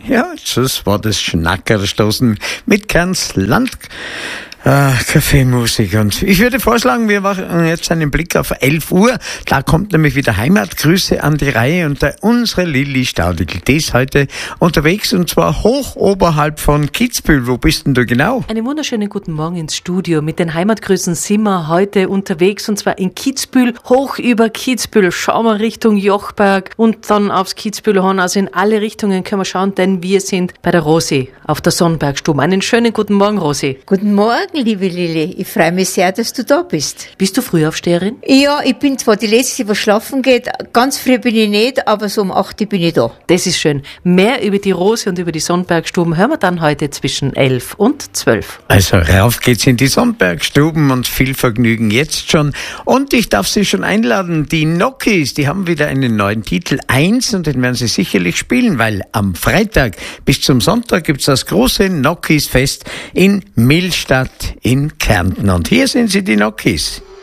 Ja, das war das Schnackerstoßen mit Kerns Kaffeemusik. Und ich würde vorschlagen, wir machen jetzt einen Blick auf 11 Uhr. Da kommt nämlich wieder Heimatgrüße an die Reihe und unsere Lilli Staudigl, die ist heute unterwegs und zwar hoch oberhalb von Kitzbühel. Wo bist denn du genau? Einen wunderschönen guten Morgen ins Studio. Mit den Heimatgrüßen sind wir heute unterwegs und zwar in Kitzbühel, hoch über Kitzbühel. Schauen wir Richtung Jochberg und dann aufs Kitzbühelhorn. Also in alle Richtungen können wir schauen, denn wir sind bei der Rosi auf der Sonnbergstube. Einen schönen guten Morgen, Rosi. Guten Morgen, liebe Lilli. Ich freue mich sehr, dass du da bist. Bist du Frühaufsteherin? Ja, ich bin zwar die Letzte, die schlafen geht. Ganz früh bin ich nicht, aber so um 8 Uhr bin ich da. Das ist schön. Mehr über die Rosi und über die Sonnbergstuben hören wir dann heute zwischen 11 und 12. Also rauf geht's in die Sonnbergstuben und viel Vergnügen jetzt schon. Und ich darf Sie schon einladen, die Nokis, die haben wieder einen neuen Titel 1 und den werden Sie sicherlich spielen, weil am Freitag bis zum Sonntag gibt's das große Nokis-Fest in Millstatt in Kärnten. Und hier sind sie, die Nokis.